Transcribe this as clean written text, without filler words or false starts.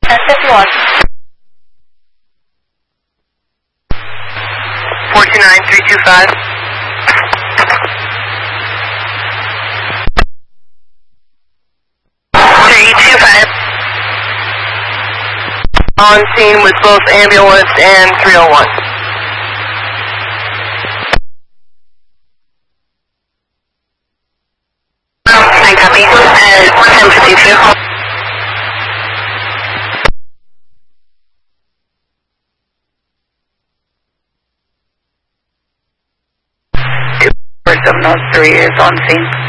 1051. 429-325. On scene with both ambulance and 301. I copy. 1052. Number 703 is on scene.